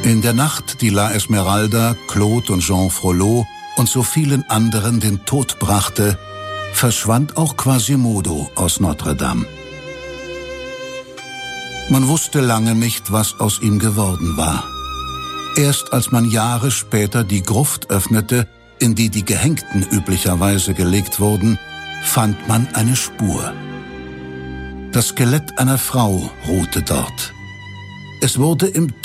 In der Nacht, die La Esmeralda, Claude und Jean Frollo und so vielen anderen den Tod brachte, verschwand auch Quasimodo aus Notre-Dame. Man wusste lange nicht, was aus ihm geworden war. Erst als man Jahre später die Gruft öffnete, in die die Gehängten üblicherweise gelegt wurden, fand man eine Spur. Das Skelett einer Frau ruhte dort. Es wurde im